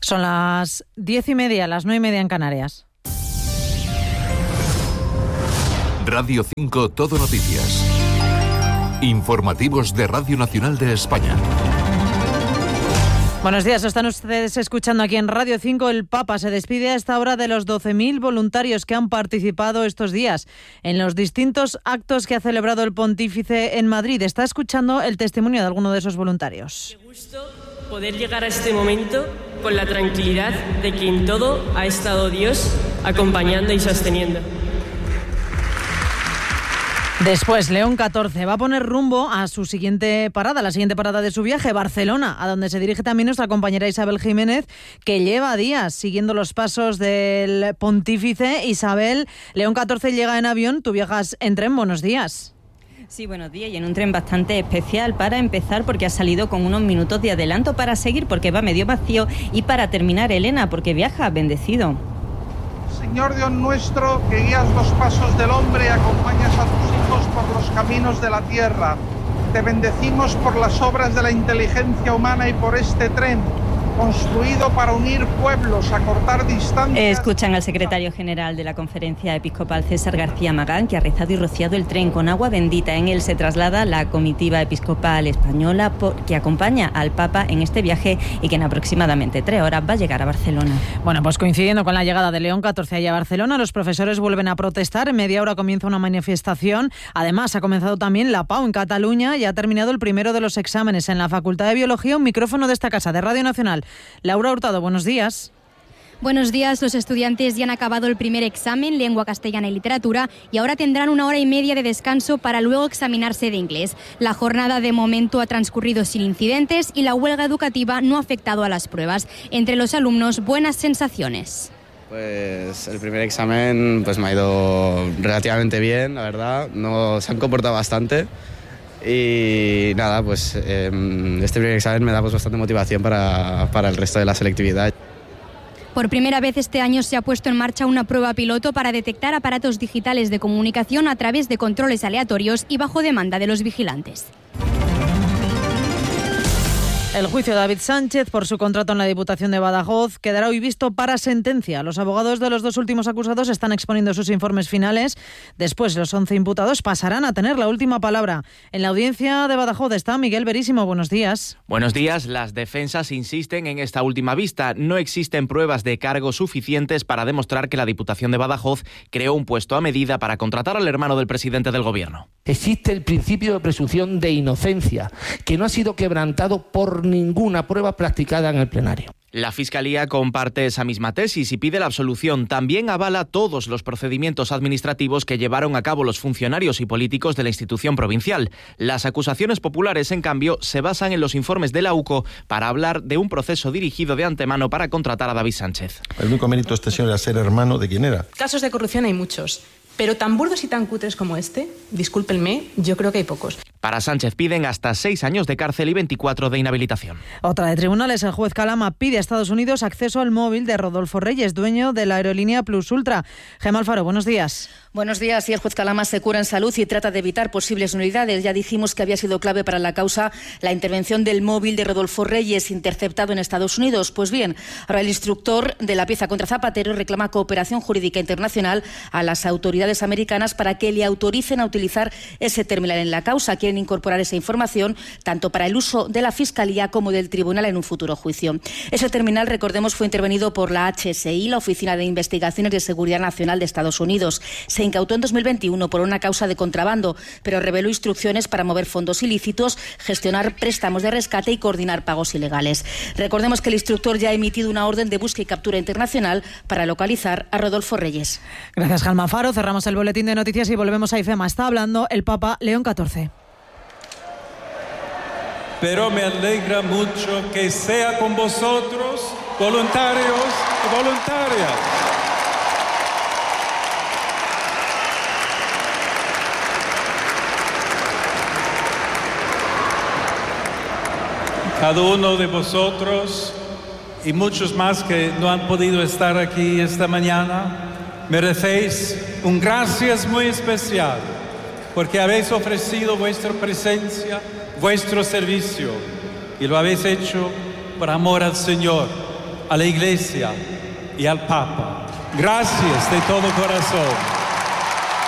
Son las 10:30, las 9:30 en Canarias. Radio 5 Todo Noticias. Informativos de Radio Nacional de España. Buenos días, están ustedes escuchando aquí en Radio 5. El Papa se despide a esta hora de los 12.000 voluntarios que han participado estos días en los distintos actos que ha celebrado el pontífice en Madrid. Está escuchando el testimonio de alguno de esos voluntarios. Qué gusto poder llegar a este momento con la tranquilidad de que en todo ha estado Dios acompañando y sosteniendo. Después, León XIV va a poner rumbo a su siguiente parada, la siguiente parada de su viaje, Barcelona, a donde se dirige también nuestra compañera Isabel Jiménez, que lleva días siguiendo los pasos del pontífice. Isabel, León XIV llega en avión, tú viajas en tren, buenos días. Sí, buenos días, y en un tren bastante especial para empezar porque ha salido con unos minutos de adelanto, para seguir porque va medio vacío, y para terminar, Elena, porque viaja bendecido. Señor Dios nuestro, que guías los pasos del hombre y acompañas a tus hijos por los caminos de la tierra. Te bendecimos por las obras de la inteligencia humana y por este tren, construido para unir pueblos, acortar distancias. Escuchan al secretario general de la Conferencia Episcopal, César García Magán, que ha rezado y rociado el tren con agua bendita. En él se traslada la comitiva episcopal española que acompaña al Papa en este viaje y que en aproximadamente 3 horas va a llegar a Barcelona. Bueno, pues coincidiendo con la llegada de León XIV allá a Barcelona, los profesores vuelven a protestar. En media hora comienza una manifestación. Además, ha comenzado también la PAU en Cataluña y ha terminado el primero de los exámenes en la Facultad de Biología. Un micrófono de esta casa de Radio Nacional. Laura Hurtado, buenos días. Buenos días, los estudiantes ya han acabado el primer examen, lengua castellana y literatura, y ahora tendrán 1 hora y media de descanso para luego examinarse de inglés. La jornada de momento ha transcurrido sin incidentes y la huelga educativa no ha afectado a las pruebas. Entre los alumnos, buenas sensaciones. Pues el primer examen pues me ha ido relativamente bien, la verdad. Se han comportado bastante. Y nada, pues este primer examen me da pues bastante motivación para el resto de la selectividad. Por primera vez este año se ha puesto en marcha una prueba piloto para detectar aparatos digitales de comunicación a través de controles aleatorios y bajo demanda de los vigilantes. El juicio de David Sánchez por su contrato en la Diputación de Badajoz quedará hoy visto para sentencia. Los abogados de los 2 últimos acusados están exponiendo sus informes finales. Después, los 11 imputados pasarán a tener la última palabra. En la audiencia de Badajoz está Miguel Verísimo. Buenos días. Buenos días. Las defensas insisten en esta última vista. No existen pruebas de cargo suficientes para demostrar que la Diputación de Badajoz creó un puesto a medida para contratar al hermano del presidente del Gobierno. Existe el principio de presunción de inocencia, que no ha sido quebrantado por ninguna prueba practicada en el plenario. La Fiscalía comparte esa misma tesis y pide la absolución. También avala todos los procedimientos administrativos que llevaron a cabo los funcionarios y políticos de la institución provincial. Las acusaciones populares, en cambio, se basan en los informes de la UCO para hablar de un proceso dirigido de antemano para contratar a David Sánchez. El único mérito de este señor era ser hermano de quién era. Casos de corrupción hay muchos, pero tan burdos y tan cutres como este, discúlpenme, yo creo que hay pocos. Para Sánchez piden hasta 6 años de cárcel y 24 de inhabilitación. Otra de tribunales, el juez Calama pide a Estados Unidos acceso al móvil de Rodolfo Reyes, dueño de la aerolínea Plus Ultra. Gemma Alfaro, buenos días. Buenos días. Y el juez Calama se cura en salud y trata de evitar posibles nulidades. Ya dijimos que había sido clave para la causa la intervención del móvil de Rodolfo Reyes interceptado en Estados Unidos. Pues bien, ahora el instructor de la pieza contra Zapatero reclama cooperación jurídica internacional a las autoridades americanas para que le autoricen a utilizar ese terminal en la causa. Quieren incorporar esa información tanto para el uso de la Fiscalía como del Tribunal en un futuro juicio. Ese terminal, recordemos, fue intervenido por la HSI, la Oficina de Investigaciones de Seguridad Nacional de Estados Unidos. Se incautó en 2021 por una causa de contrabando, pero reveló instrucciones para mover fondos ilícitos, gestionar préstamos de rescate y coordinar pagos ilegales. Recordemos que el instructor ya ha emitido una orden de búsqueda y captura internacional para localizar a Rodolfo Reyes. Gracias, Gemma Alfaro. Cerramos el boletín de noticias y volvemos a IFEMA. Está hablando el Papa León XIV. Pero me alegra mucho que sea con vosotros, voluntarios y voluntarias. Cada uno de vosotros y muchos más que no han podido estar aquí esta mañana, merecéis un gracias muy especial porque habéis ofrecido vuestra presencia, vuestro servicio, y lo habéis hecho por amor al Señor, a la Iglesia y al Papa. Gracias de todo corazón.